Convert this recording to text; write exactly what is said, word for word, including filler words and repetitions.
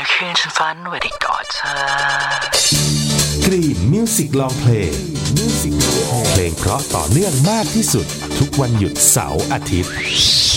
คืนฉันฝันว่าได้กอดเธอกรีนมิวสิกลองเพลงเพลงเพราะต่อเนื่องมากที่สุดทุกวันหยุดเสาร์อาทิตย์